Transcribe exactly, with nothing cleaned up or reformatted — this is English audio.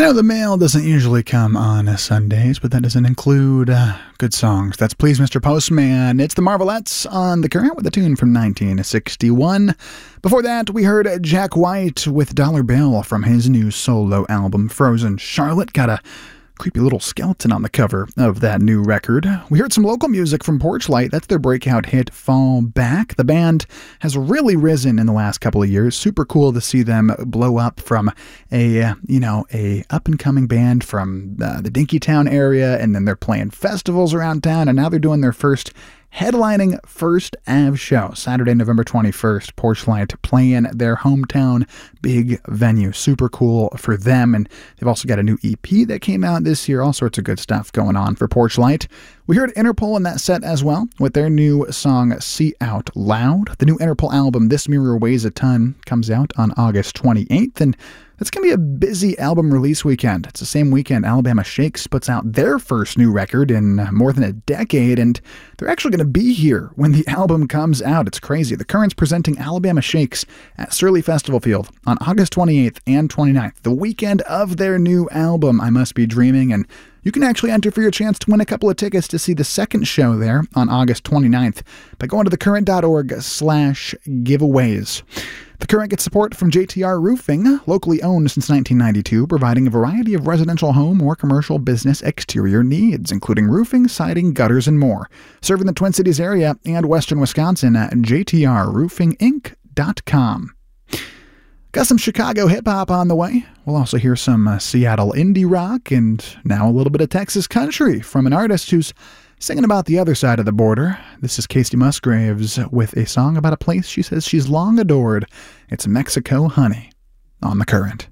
I know the mail doesn't usually come on Sundays, but that doesn't include uh, good songs. That's Please Mister Postman. It's the Marvelettes on The Current with a tune from nineteen sixty-one. Before that, we heard Jack White with Dollar Bill from his new solo album, Frozen. Charlotte got a creepy little skeleton on the cover of that new record. We heard some local music from Porchlight. That's their breakout hit, Fall Back. The band has really risen in the last couple of years. Super cool to see them blow up from a, uh, you know, a up-and-coming band from uh, the Dinkytown area, and then they're playing festivals around town, and now they're doing their first headlining First Ave show, Saturday, November twenty-first, Porchlight playing their hometown big venue. Super cool for them, and they've also got a new E P that came out this year. All sorts of good stuff going on for Porchlight. We heard Interpol in that set as well, with their new song, See Out Loud. The new Interpol album, This Mirror Weighs a Ton, comes out on August twenty-eighth, and it's going to be a busy album release weekend. It's the same weekend Alabama Shakes puts out their first new record in more than a decade, and they're actually going to be here when the album comes out. It's crazy. The Current's presenting Alabama Shakes at Surly Festival Field on August twenty-eighth and twenty-ninth, the weekend of their new album, I Must Be Dreaming, and you can actually enter for your chance to win a couple of tickets to see the second show there on August twenty-ninth by going to thecurrent.org slash giveaways. The Current gets support from J T R Roofing, locally owned since nineteen ninety-two, providing a variety of residential home or commercial business exterior needs, including roofing, siding, gutters, and more. Serving the Twin Cities area and western Wisconsin at j t r roofing inc dot com. Got some Chicago hip-hop on the way. We'll also hear some uh, Seattle indie rock, and now a little bit of Texas country from an artist who's singing about the other side of the border. This is Casey Musgraves with a song about a place she says she's long adored. It's Mexico Honey on The Current.